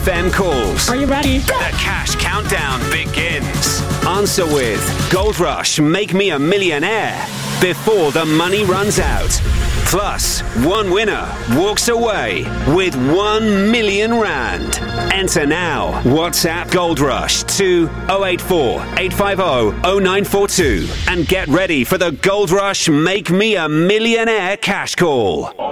FM calls. Are you ready? The cash countdown begins. Answer with Gold Rush Make Me a Millionaire before the money runs out. Plus, one winner walks away with 1 million rand. Enter now. WhatsApp Gold Rush to 084 850 0942 and get ready for the Gold Rush Make Me a Millionaire cash call.